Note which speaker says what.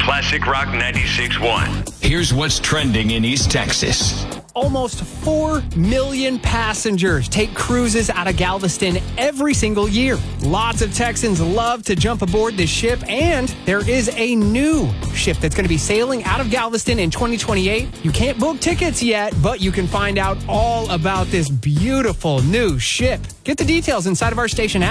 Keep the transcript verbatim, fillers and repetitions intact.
Speaker 1: Classic Rock ninety-six point one.
Speaker 2: Here's what's trending in East Texas.
Speaker 3: Almost four million passengers take cruises out of Galveston every single year. Lots of Texans love to jump aboard this ship, and there is a new ship that's going to be sailing out of Galveston in twenty twenty-eight. You can't book tickets yet, but you can find out all about this beautiful new ship. Get the details inside of our station app.